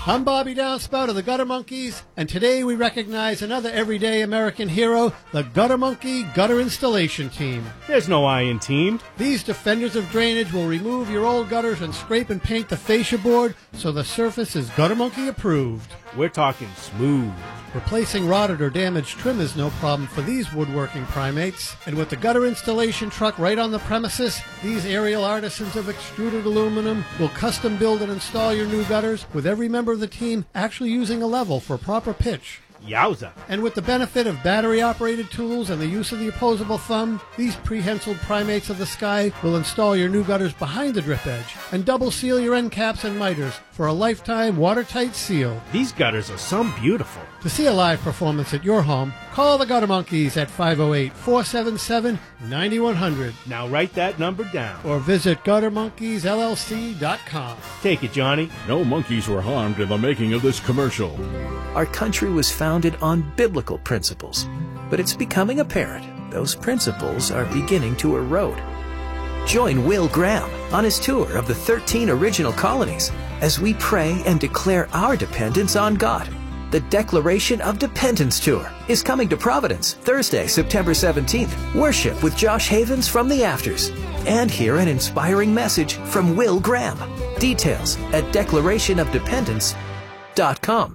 I'm Bobby Downspout of the Gutter Monkeys, and today we recognize another everyday American hero, the Gutter Monkey Gutter Installation Team. There's no I in team. These defenders of drainage will remove your old gutters and scrape and paint the fascia board so the surface is Gutter Monkey approved. We're talking smooth. Replacing rotted or damaged trim is no problem for these woodworking primates. And with the gutter installation truck right on the premises, these aerial artisans of extruded aluminum will custom build and install your new gutters, with every member of the team actually using a level for proper pitch. Yowza. And with the benefit of battery-operated tools and the use of the opposable thumb, these prehensiled primates of the sky will install your new gutters behind the drip edge and double seal your end caps and miters for a lifetime watertight seal. These gutters are some beautiful. To see a live performance at your home, call the Gutter Monkeys at 508-477-9100. Now write that number down. Or visit GutterMonkeysLLC.com. Take it, Johnny. No monkeys were harmed in the making of this commercial. Our country was founded on biblical principles, but it's becoming apparent those principles are beginning to erode. Join Will Graham on his tour of the 13 original colonies as we pray and declare our dependence on God. The Declaration of Dependence Tour is coming to Providence Thursday, September 17th. Worship with Josh Havens from the Afters. And hear an inspiring message from Will Graham. Details at declarationofdependence.com.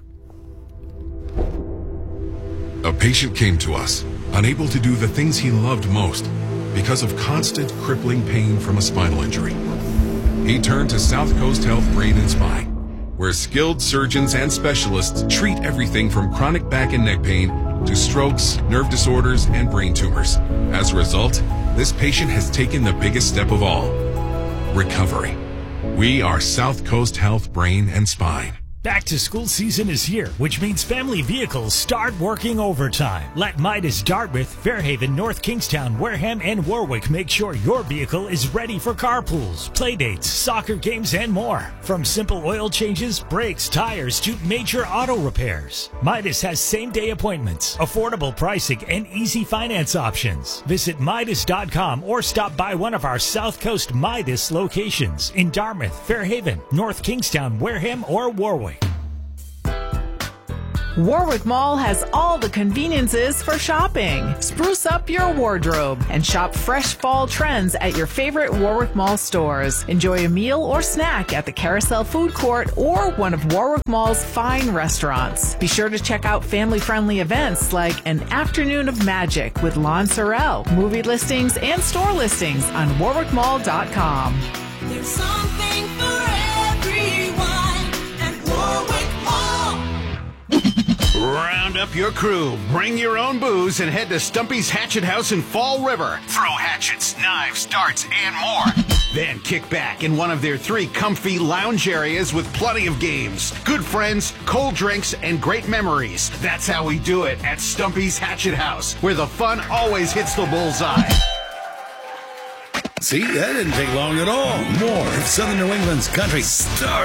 A patient came to us, unable to do the things he loved most because of constant crippling pain from a spinal injury. He turned to South Coast Health Brain and Spine, where skilled surgeons and specialists treat everything from chronic back and neck pain to strokes, nerve disorders, and brain tumors. As a result, this patient has taken the biggest step of all: recovery. We are South Coast Health Brain and Spine. Back to school season is here, which means family vehicles start working overtime. Let Midas Dartmouth, Fairhaven, North Kingstown, Wareham, and Warwick make sure your vehicle is ready for carpools, playdates, soccer games, and more. From simple oil changes, brakes, tires, to major auto repairs, Midas has same-day appointments, affordable pricing, and easy finance options. Visit Midas.com or stop by one of our South Coast Midas locations in Dartmouth, Fairhaven, North Kingstown, Wareham, or Warwick. Warwick Mall has all the conveniences for shopping. Spruce up your wardrobe and shop fresh fall trends at your favorite Warwick Mall stores. Enjoy a meal or snack at the Carousel Food Court or one of Warwick Mall's fine restaurants. Be sure to check out family-friendly events like an Afternoon of Magic with Lon Sorrell, movie listings, and store listings on warwickmall.com. There's something for everyone at Warwick Mall. Round up your crew, bring your own booze, and head to Stumpy's Hatchet House in Fall River. Throw hatchets, knives, darts, and more. Then kick back in one of their 3 comfy lounge areas with plenty of games, good friends, cold drinks, and great memories. That's how we do it at Stumpy's Hatchet House, where the fun always hits the bullseye. See, that didn't take long at all. More of Southern New England's country star